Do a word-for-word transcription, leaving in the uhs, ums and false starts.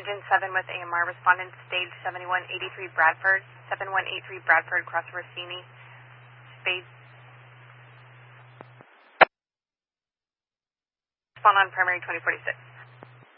Engine seven with A M R, respondent stage seventy-one eighty-three Bradford, seventy-one eighty-three Bradford, cross Rossini, space. Respond on primary twenty forty-six.